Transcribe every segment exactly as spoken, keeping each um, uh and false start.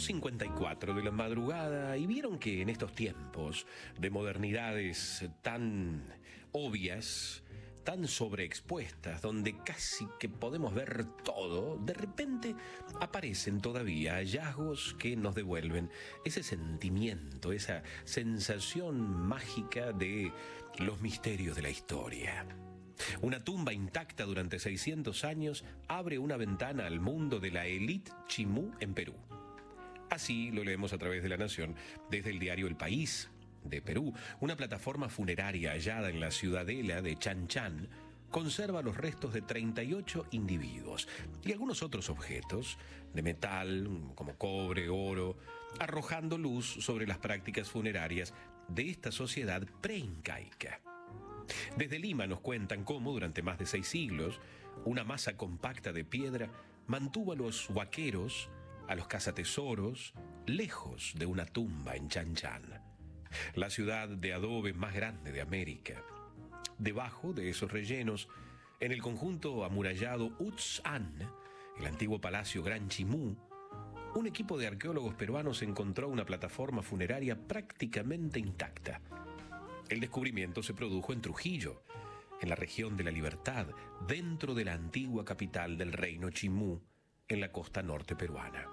dos cincuenta y cuatro de la madrugada y vieron que en estos tiempos de modernidades tan obvias, tan sobreexpuestas, donde casi que podemos ver todo, de repente aparecen todavía hallazgos que nos devuelven ese sentimiento, esa sensación mágica de los misterios de la historia. Una tumba intacta durante seiscientos años abre una ventana al mundo de la élite chimú en Perú. Así lo leemos a través de La Nación desde el diario El País de Perú. Una plataforma funeraria hallada en la ciudadela de Chan Chan conserva los restos de treinta y ocho individuos y algunos otros objetos de metal como cobre, oro, arrojando luz sobre las prácticas funerarias de esta sociedad preincaica. Desde Lima nos cuentan cómo, durante más de seis siglos, una masa compacta de piedra mantuvo a los huaqueros, a los cazatesoros, lejos de una tumba en Chan Chan, la ciudad de adobe más grande de América. Debajo de esos rellenos, en el conjunto amurallado Utz-An, el antiguo palacio Gran Chimú, un equipo de arqueólogos peruanos encontró una plataforma funeraria prácticamente intacta. El descubrimiento se produjo en Trujillo, en la región de la Libertad, dentro de la antigua capital del reino Chimú, en la costa norte peruana.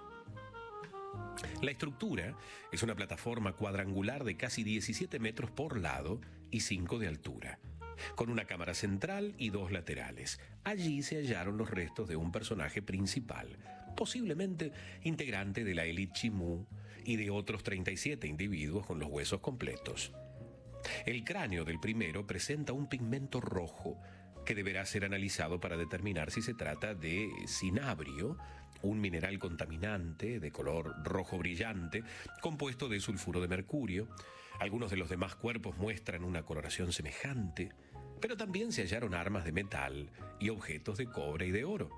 La estructura es una plataforma cuadrangular de casi diecisiete metros por lado y cinco de altura, con una cámara central y dos laterales. Allí se hallaron los restos de un personaje principal, posiblemente integrante de la élite chimú, y de otros treinta y siete individuos con los huesos completos. El cráneo del primero presenta un pigmento rojo que deberá ser analizado para determinar si se trata de cinabrio, un mineral contaminante de color rojo brillante, compuesto de sulfuro de mercurio. Algunos de los demás cuerpos muestran una coloración semejante, pero también se hallaron armas de metal y objetos de cobre y de oro.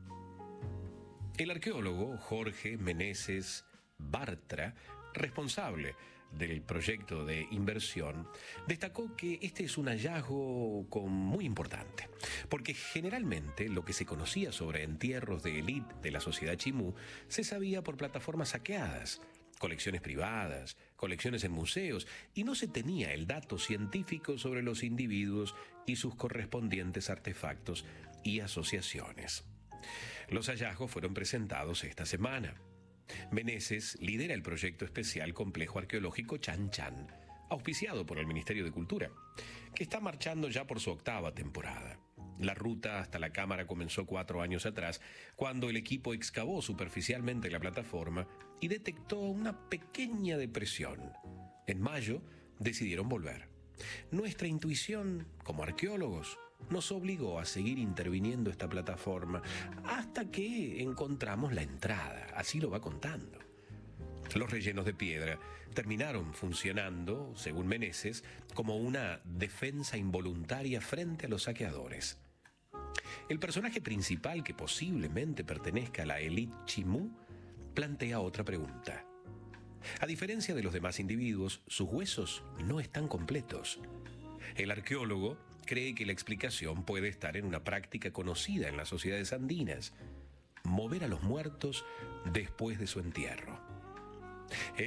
El arqueólogo Jorge Meneses Bartra, responsable del proyecto de inversión, destacó que este es un hallazgo muy importante, porque generalmente lo que se conocía sobre entierros de élite de la sociedad chimú se sabía por plataformas saqueadas, colecciones privadas, colecciones en museos, y no se tenía el dato científico sobre los individuos y sus correspondientes artefactos y asociaciones. Los hallazgos fueron presentados esta semana. Meneses lidera el proyecto especial Complejo Arqueológico Chan Chan, auspiciado por el Ministerio de Cultura, que está marchando ya por su octava temporada. La ruta hasta la cámara comenzó cuatro años atrás, cuando el equipo excavó superficialmente la plataforma y detectó una pequeña depresión. En mayo decidieron volver. Nuestra intuición, como arqueólogos, nos obligó a seguir interviniendo esta plataforma hasta que encontramos la entrada, así lo va contando. Los rellenos de piedra terminaron funcionando, según Meneses, como una defensa involuntaria frente a los saqueadores. El personaje principal, que posiblemente pertenezca a la élite chimú, plantea otra pregunta. A diferencia de los demás individuos, sus huesos no están completos. El arqueólogo cree que la explicación puede estar en una práctica conocida en las sociedades andinas: mover a los muertos después de su entierro.